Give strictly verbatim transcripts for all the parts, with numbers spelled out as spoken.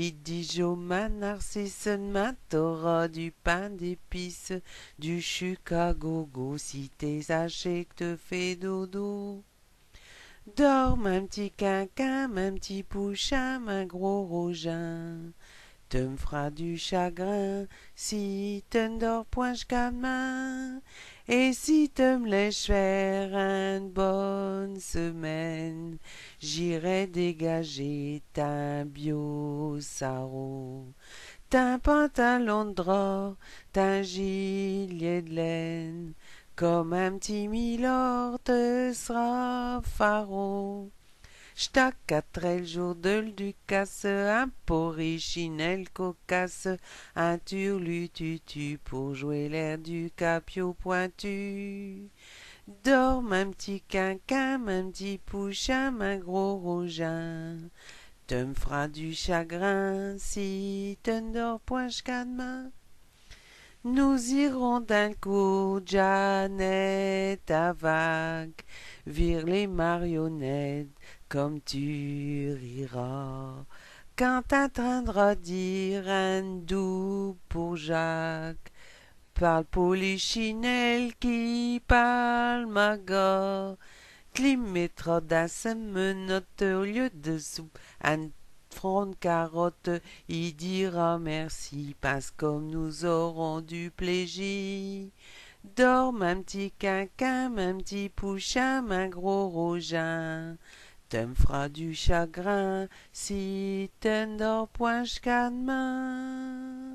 Lydie Narcisse, Matora, du pain d'épices, du Chicago, si tes sachets que te fait dodo. Dors, un petit quinquin, un petit pouchin, un gros rogin. Te me feras du chagrin si te ne dors point jusqu'à demain. Et si te me laisses faire une bonne semaine, j'irai dégager ta biosaro. T'as un pantalon de drap, t'as un gilet de laine, comme un petit milord te sera faro. J't'accatterai le jour de l'Ducasse, un porrichinelle cocasse, un turlututu pour jouer l'air du capio pointu. Dors, un petit quinquin, un petit pouchin, un gros rogin. Te me feras du chagrin si te ne dors point jusqu'à demain. Nous irons d'un coup, Jeannette, à vague, vire les marionnettes, comme tu riras. Quand t'entendras dire un doux pour Jacques, parle polichinelle qui parle maga. Klim mettra d'un menotte au lieu de soupe, un front de carotte, il dira merci, parce comme nous aurons du plaisir. Dorme un petit quinquin, un petit pouchin, un gros rogin. Te me feras du chagrin si te ne dors point jusqu'à demain.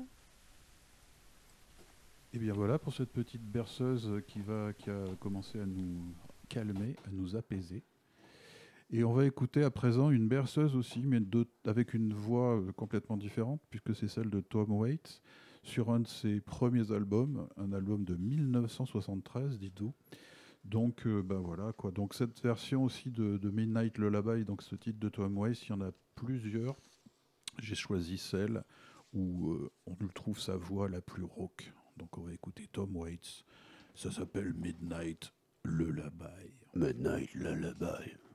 Et bien voilà pour cette petite berceuse qui, va, qui a commencé à nous calmer, à nous apaiser. Et on va écouter à présent une berceuse aussi, mais de- avec une voix euh, complètement différente, puisque c'est celle de Tom Waits, sur un de ses premiers albums, un album de mille neuf cent soixante-treize, dites-vous. Donc, euh, bah voilà quoi. Donc cette version aussi de, de Midnight Lullaby, donc ce titre de Tom Waits, il y en a plusieurs. J'ai choisi celle où euh, on lui trouve sa voix la plus rauque. Donc on va écouter Tom Waits. Ça s'appelle Midnight Lullaby. Midnight Lullaby.